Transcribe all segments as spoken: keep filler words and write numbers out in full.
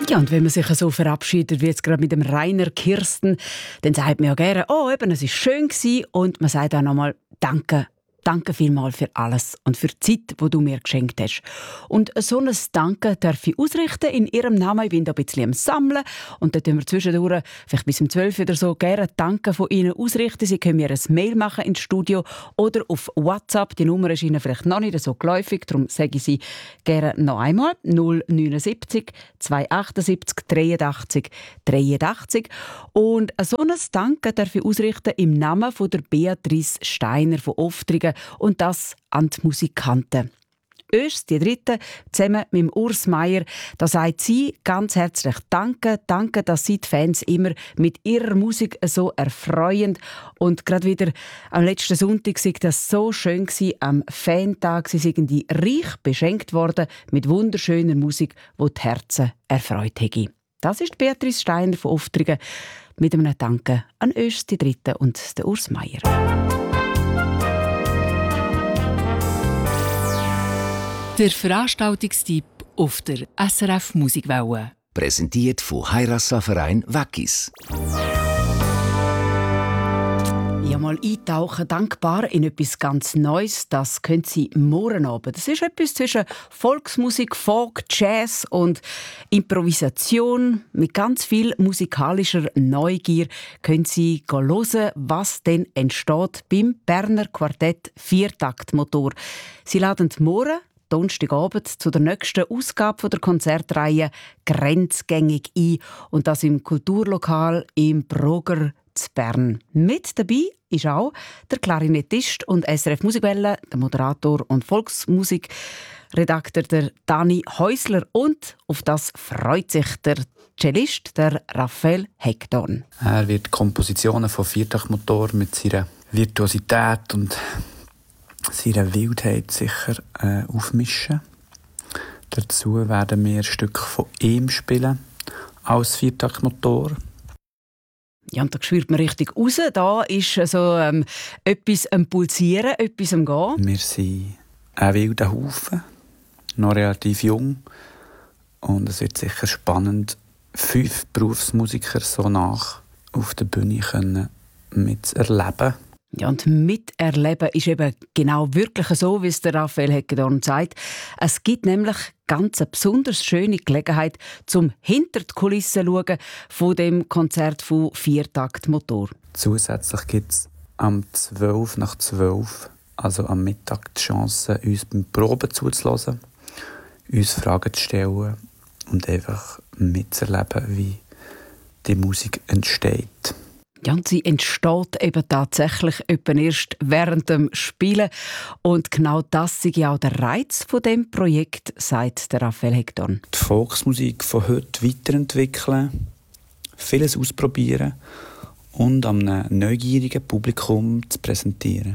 Ja, und wenn man sich so verabschiedet, wie jetzt gerade mit dem Rainer Kirsten, dann sagt man ja gerne, oh, eben, es war schön gewesen, und man sagt auch nochmal Danke. Danke vielmals für alles und für die Zeit, die du mir geschenkt hast. Und so ein Danke darf ich ausrichten in Ihrem Namen. Ich bin da ein bisschen am Sammeln und dann tun wir zwischendurch, vielleicht bis um zwölf oder so, gerne Danke von Ihnen ausrichten. Sie können mir ein Mail machen ins Studio oder auf WhatsApp. Die Nummer ist Ihnen vielleicht noch nicht so geläufig, darum sage ich sie gerne noch einmal. null neunundsiebzig zweihundertachtundsiebzig dreiundachtzig dreiundachtzig. Und so ein Danke darf ich ausrichten im Namen von der Beatrice Steiner von Oftrigen. Und das an die Musikanten. Uns, die Dritte, zusammen mit dem Urs Meier, da sagt sie ganz herzlich Danke, danke, dass Sie die Fans immer mit ihrer Musik so erfreuen. Und gerade wieder am letzten Sonntag war das so schön gewesen, am Fantag. Sie sind die reich beschenkt worden mit wunderschöner Musik, die die Herzen erfreut hätte. Das ist Beatrice Steiner von Oftrigen mit einem Danke an uns, die Dritte und den Urs Meier. Der Veranstaltungstipp auf der S R F Musikwelle. Präsentiert von Heirassa-Verein Wackis. Ja, mal eintauchen, dankbar in etwas ganz Neues. Das können Sie morgen Abend. Das ist etwas zwischen Volksmusik, Folk, Jazz und Improvisation. Mit ganz viel musikalischer Neugier können Sie hören, was denn entsteht beim Berner Quartett Viertaktmotor. Sie laden morgen Donnerstagabend zu der nächsten Ausgabe der Konzertreihe «Grenzgängig» ein. Und das im Kulturlokal im Broger zu Bern. Mit dabei ist auch der Klarinettist und S R F Musikwelle, der Moderator und Volksmusikredakteur der Dani Häusler. Und auf das freut sich der Cellist, der Raphael Hekton. Er wird Kompositionen von Viertaktmotor mit seiner Virtuosität und seine Wildheit sicher äh, aufmischen. Dazu werden wir ein Stück von ihm spielen, als Viertaktmotor. Ja, und da spürt man richtig raus. Da ist so ähm, etwas am Pulsieren, etwas am Gehen. Wir sind ein wilder Haufen, noch relativ jung. Und es wird sicher spannend, fünf Berufsmusiker so nach auf der Bühne können mitzuerleben. Ja, und miterleben ist eben genau wirklich so, wie es der Raphael Hekton sagt. Es gibt nämlich ganz eine besonders schöne Gelegenheit, zum hinter die Kulissen zu schauen von dem Konzert von Viertaktmotor. Zusätzlich gibt es am zwölf nach zwölf, also am Mittag, die Chance, uns beim Proben zuzuhören, uns Fragen zu stellen und einfach mitzuerleben, wie die Musik entsteht. Ja, und sie entsteht eben tatsächlich etwa erst während dem Spielen. Und genau das ist ja auch der Reiz von dem Projekt, sagt der Raphael Hekton. Die Volksmusik von heute weiterentwickeln, vieles ausprobieren und einem neugierigen Publikum zu präsentieren.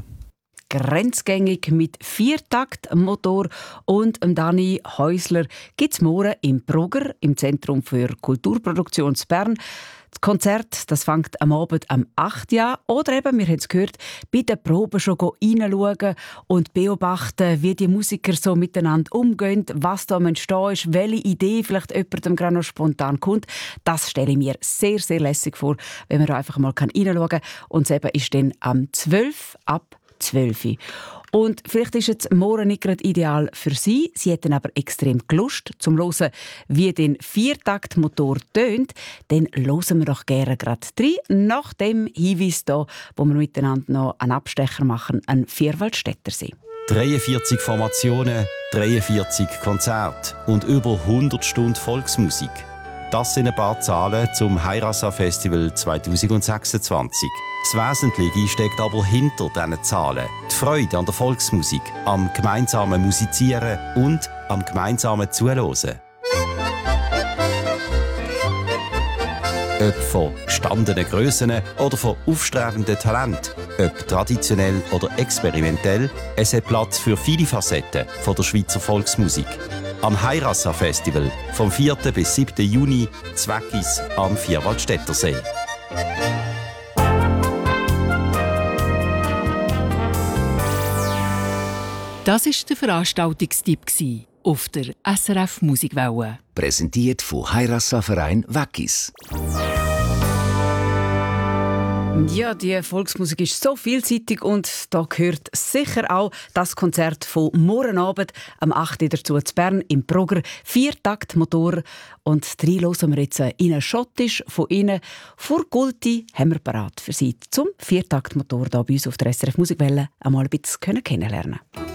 Grenzgängig mit Viertaktmotor und Dani Häusler gibt es morgen im Broger, im Zentrum für Kulturproduktion zu Bern. Das Konzert das fängt am Abend am acht Uhr an. Oder eben, wir haben es gehört, bei den Proben schon reinschauen und beobachten, wie die Musiker so miteinander umgehen, was da entstehen ist, welche Idee vielleicht jemandem gerade noch spontan kommt. Das stelle ich mir sehr, sehr lässig vor, wenn man da einfach mal reinschauen kann. Und es eben ist dann am zwölf ab zwölf Uhr. Und vielleicht ist jetzt morgen nicht gerade ideal für Sie. Sie hätten aber extrem Lust, zum zu hören, wie den Viertaktmotor tönt. Dann hören wir doch gerne gerade rein, nach dem Hinweis hier, wo wir miteinander noch einen Abstecher machen, an Vierwaldstättersee. dreiundvierzig Formationen, dreiundvierzig Konzerte und über hundert Stunden Volksmusik. Das sind ein paar Zahlen zum Heirassa-Festival zwanzig sechsundzwanzig. Das Wesentliche steckt aber hinter diesen Zahlen. Die Freude an der Volksmusik, am gemeinsamen Musizieren und am gemeinsamen Zuhören. Ob von gestandenen Grössen oder von aufstrebenden Talenten, ob traditionell oder experimentell, es hat Platz für viele Facetten von der Schweizer Volksmusik. Am Heirassa-Festival vom vierten bis siebten Juni zu Wackis am Vierwaldstättersee. Das war der Veranstaltungstipp. auf der S R F Musikwelle. Präsentiert von Heirassa Verein Wackis. Ja, die Volksmusik ist so vielseitig und da gehört sicher auch das Konzert von morgen Abend am acht Uhr dazu zu Bern im Progr. Viertaktmotor. Und reinhören wir jetzt in einen Schottisch von Ihnen. Vor Gulti haben wir parat für Sie zum Viertaktmotor hier bei uns auf der S R F Musikwelle einmal ein bisschen kennenlernen können.